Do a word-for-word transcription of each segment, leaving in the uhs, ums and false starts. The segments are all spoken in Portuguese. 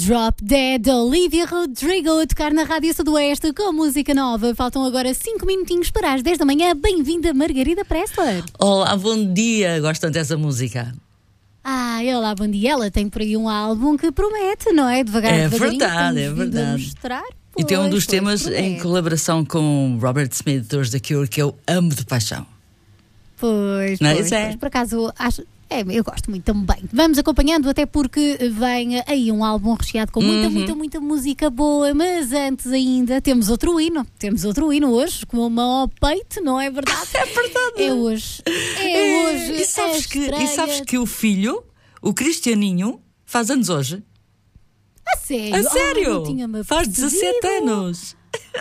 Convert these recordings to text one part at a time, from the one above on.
Drop Dead, Olivia Rodrigo a tocar na Rádio Sudoeste com música nova. Faltam agora cinco minutinhos para as dez da manhã. Bem-vinda, Margarida Pressler. Olá, bom dia. Gosto tanto dessa música. Ah, olá, bom dia. Ela tem por aí um álbum que promete, não é? Devagar, é devagarinho. Verdade, é vindo verdade. A mostrar. E tem um dos pois, temas pois, em colaboração com Robert Smith, dos The Cure, que eu amo de paixão. Pois, não pois, é? pois. Por acaso, acho... É, eu gosto muito também. Vamos acompanhando, até porque vem aí um álbum recheado com muita, uhum. muita, muita música boa. Mas antes ainda temos outro hino. Temos outro hino hoje, com uma ao peito, não é verdade? É verdade. É hoje. É, é hoje. E sabes, a que, e sabes que o filho, o Cristianinho, faz anos hoje? A sério? A sério? Oh, tinha-me faz percebido. dezassete anos.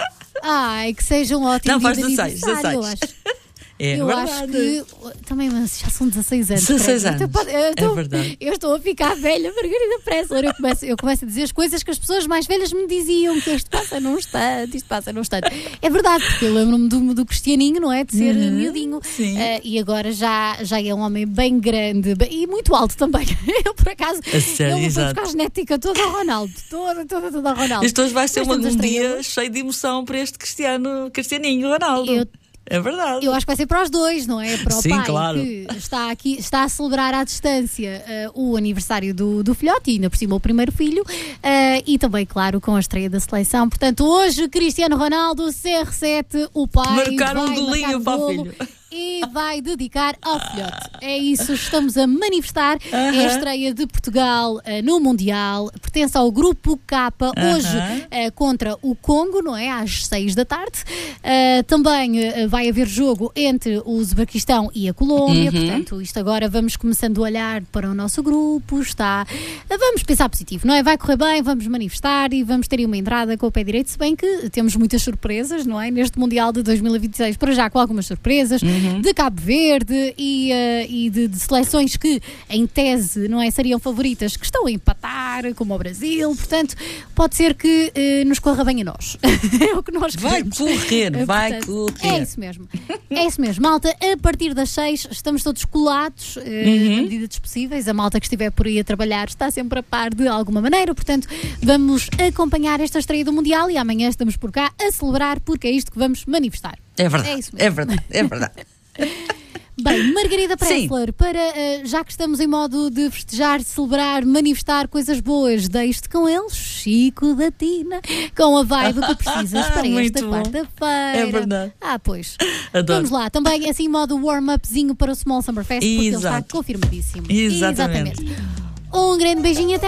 Ai, que seja um ótimo Não, dia faz de dezasseis, aniversário, eu dezasseis. acho. É eu verdade. acho que também, mas já são dezasseis anos. dezasseis credo. anos. Eu, eu, estou, é verdade. eu estou a ficar velha, Margarida Pressler. Eu começo, eu começo a dizer as coisas que as pessoas mais velhas me diziam, que isto passa num instante, isto passa num instante. É verdade, porque eu lembro-me do, do Cristianinho, não é? De ser uhum, miudinho. Sim. Uh, e agora já, já é um homem bem grande bem, e muito alto também. Eu, por acaso, A sério, eu vou exato. buscar a genética toda ao Ronaldo. Toda, toda, toda ao Ronaldo. Isto hoje vai ser uma, Mas um temos a dia estrela. cheio de emoção para este Cristiano, Cristianinho Ronaldo. Eu, É verdade. Eu acho que vai ser para os dois, não é? Para o Sim, pai claro. que está aqui, está a celebrar à distância uh, o aniversário do, do filhote, e ainda por cima o primeiro filho, uh, e também, claro, com a estreia da seleção. Portanto, hoje, Cristiano Ronaldo, C R sete, o pai Marcar um vai golinho marcar um para o golo filho. e vai dedicar ao filhote. É isso, estamos a manifestar. Uh-huh. É a estreia de Portugal uh, no Mundial, pertence ao Grupo K, hoje Uh-huh. uh, contra o Congo, não é? Às seis da tarde. Uh, também uh, vai haver jogo entre o Uzbequistão e a Colômbia, Uhum. portanto, isto agora vamos começando a olhar para o nosso grupo, está... Uh, vamos pensar positivo, não é? Vai correr bem, vamos manifestar e vamos ter aí uma entrada com o pé direito, se bem que temos muitas surpresas, não é? Neste Mundial de dois mil e vinte e seis, para já com algumas surpresas, Uhum. de Cabo Verde e, uh, e de, de seleções que, em tese, não é, seriam favoritas, que estão a empatar, como o Brasil, portanto, pode ser que uh, nos corra bem a nós. É o que nós Vai queremos. correr, vai Portanto, correr. É isso mesmo. É isso mesmo. Malta, a partir das seis estamos todos colados, uh, Uhum. na medida dos possíveis. A malta que estiver por aí a trabalhar está sempre a par de alguma maneira, portanto, vamos acompanhar esta estreia do Mundial e amanhã estamos por cá a celebrar, porque é isto que vamos manifestar. É verdade, É isso mesmo. é verdade, é verdade. Bem, Margarida Pressler, para, uh, já que estamos em modo de festejar, celebrar, manifestar coisas boas, deixe-te com eles, Chico da Tina, com a vibe que precisas para Muito esta bom. quarta-feira. É verdade. Ah, pois. Adoro. Vamos lá, também assim modo warm-upzinho para o Small Summer Fest, porque ele está Exato. confirmadíssimo. Exatamente. Um grande beijinho, até